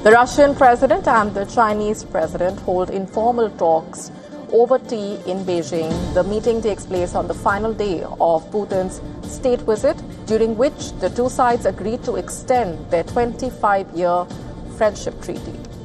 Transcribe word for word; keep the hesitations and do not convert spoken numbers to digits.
The Russian president and the Chinese president hold informal talks over tea in Beijing. The meeting takes place on the final day of Putin's state visit, during which the two sides agreed to extend their twenty-five year friendship treaty.